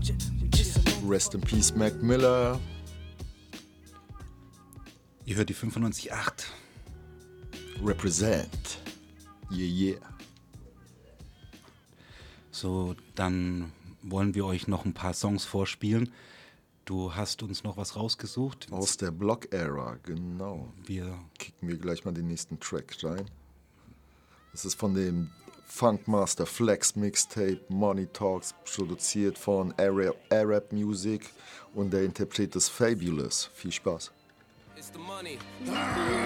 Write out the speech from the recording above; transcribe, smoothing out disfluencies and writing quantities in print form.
Rest in Peace, Mac Miller. Ihr hört die 95.8. Represent. Yeah. So, dann wollen wir euch noch ein paar Songs vorspielen. Du hast uns noch was rausgesucht. Aus der Block-Era, genau. Kicken wir gleich mal den nächsten Track rein. Das ist von dem Funkmaster Flex Mixtape Money Talks, produziert von Arab Music, und der Interpret ist Fabulous. Viel Spaß.